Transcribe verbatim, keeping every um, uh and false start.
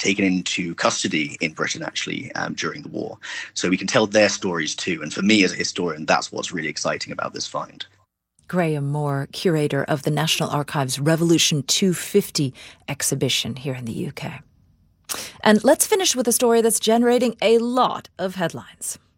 taken into custody in Britain, actually, um, during the war. So we can tell their stories too. And for me as a historian, that's what's really exciting about this find. Graham Moore, curator of the National Archives' Revolution two fifty exhibition here in the U K. And let's finish with a story that's generating a lot of headlines.